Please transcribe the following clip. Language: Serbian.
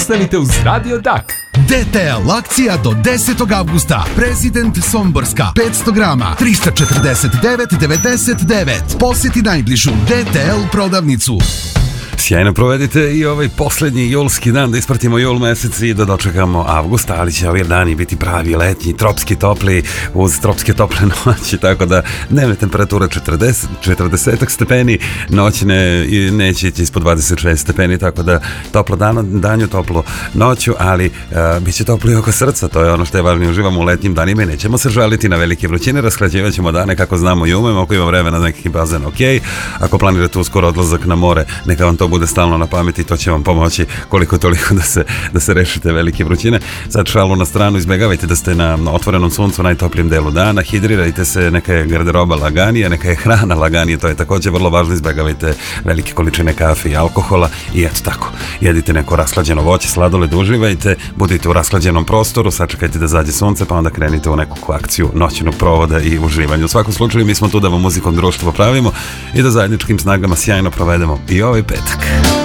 Ostanite uz Radio Dak. DTL akcija do 10. avgusta. Prezident Somborska 500 grama 349,99. Posjeti najbližu DTL prodavnicu. Sjajno provedite i ovaj posljednji julski dan da ispratimo jul mesec i da dočekamo avgust, ali će ovi dani biti pravi letnji, tropski topli uz tropske tople noći, tako da dnevne temperature 40 stepeni, noćne neće ići ispod 26 stepeni, tako da toplo danju, toplo noću, ali bit će toplo i oko srca, to je ono što je važno, uživamo u letnjim danima i nećemo se žaliti na velike vrućine, raskraćivat ćemo dane kako znamo i umemo, ako ima vremena na neki bazen, ok, ako planirate uskoro odlazak na more, neka vam to bude stalno na pameti, to će vam pomoći koliko toliko da se rešite velike vrućine. Sad šalu na stranu, izbjegavajte da ste na otvorenom suncu u najtoplijem delu dana, hidrirajte se, neka je garderoba laganija, neka je hrana laganija, to je također vrlo važno, izbjegavajte velike količine kafe i alkohola i eto tako, jedite neko rashlađeno voće, sladoled, uživajte, budite u rashlađenom prostoru, sačekajte da zađe sunce, pa onda krenite u neku akciju noćnog provoda i uživanja. U svakom slučaju mi smo tu da vam muzikom društvo pravimo i da zajedničkim snagama sjajno provedemo i ovaj petak.